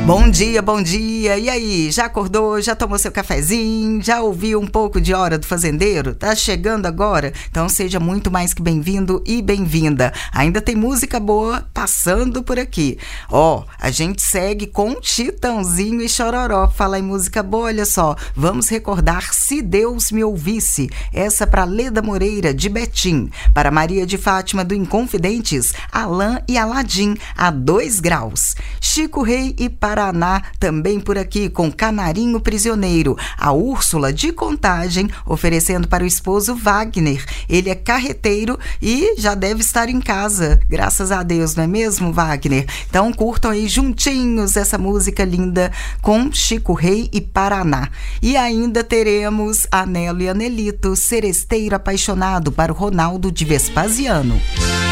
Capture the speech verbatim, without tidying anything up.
Bom dia, bom dia. E aí, já acordou? Já tomou seu cafezinho? Já ouviu um pouco de Hora do Fazendeiro? Tá chegando agora? Então seja muito mais que bem-vindo e bem-vinda. Ainda tem música boa passando por aqui. Ó, a gente segue com Chitãozinho e Chororó. Fala em música boa, olha só. Vamos recordar Se Deus Me Ouvisse. Essa para Leda Moreira, de Betim. Para Maria de Fátima, do Inconfidentes, Alain e Aladim, a dois graus. Chico Rei e Paraná, também por aqui, com Canarinho Prisioneiro. A Úrsula, de Contagem, oferecendo para o esposo Wagner. Ele é carreteiro e já deve estar em casa, graças a Deus, não é mesmo, Wagner? Então curtam aí juntinhos essa música linda com Chico Rei e Paraná. E ainda teremos Anelo e Anelito, Seresteiro Apaixonado, para o Ronaldo de Vespasiano.